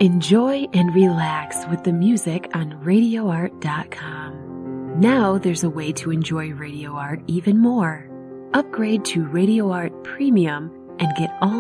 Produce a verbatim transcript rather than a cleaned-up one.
Enjoy and relax with the music on radio art dot com. Now there's a way to enjoy Radio Art even more. Upgrade to Radio Art Premium and get all